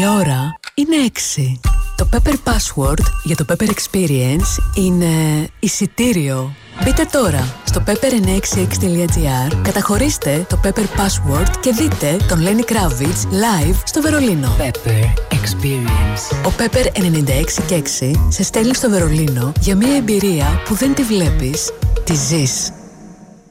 Η ώρα είναι 6. Το Pepper Password για το Pepper Experience είναι εισιτήριο. Μπείτε τώρα στο pepper966.gr, καταχωρήστε το Pepper Password και δείτε τον Lenny Kravitz live στο Βερολίνο. Pepper Experience. Ο Pepper 96,6 σε στέλνει στο Βερολίνο για μια εμπειρία που δεν τη βλέπεις, τη ζεις.